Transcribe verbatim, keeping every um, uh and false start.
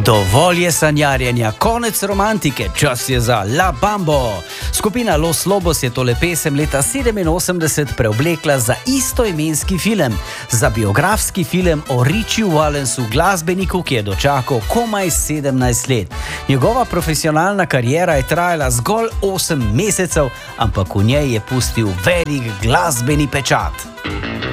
Dovolj je sanjarjenja, konec romantike, čas je za La Bambo. Skupina Los Lobos je tole pesem leta sedeminosemdeset preoblekla za istoimenski film, za biografski film o Richie Valensu, glasbeniku, ki je dočakal komaj sedemnajst let. Njegova profesionalna kariera je trajala zgolj osem mesecev, ampak v njej je pustil velik glasbeni pečat.